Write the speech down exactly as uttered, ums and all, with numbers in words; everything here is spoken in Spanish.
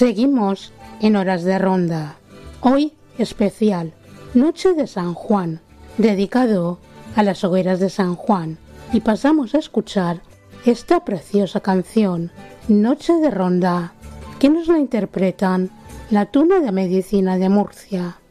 Seguimos en Horas de Ronda. Hoy especial, Noche de San Juan, dedicado a las hogueras de San Juan. Y pasamos a escuchar esta preciosa canción, Noche de Ronda, que nos la interpretan la Tuna de Medicina de Murcia.